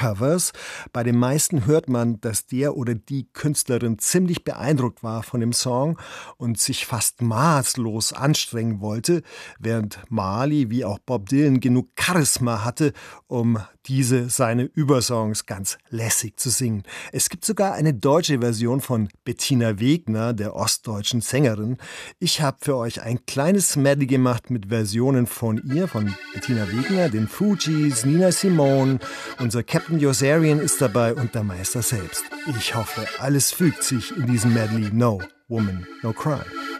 Covers. Bei den meisten hört man, dass der oder die Künstlerin ziemlich beeindruckt war von dem Song und sich fast maßlos anstrengen wollte, während Marley wie auch Bob Dylan genug Charisma hatte, um diese seine Übersongs ganz lässig zu singen. Es gibt sogar eine deutsche Version von Bettina Wegner, der ostdeutschen Sängerin. Ich habe für euch ein kleines Medley gemacht mit Versionen von ihr, von Bettina Wegner, den Fugees, Nina Simone, unser Captain Yossarian ist dabei und der Meister selbst. Ich hoffe, alles fügt sich in diesem Medley No Woman, No Crime.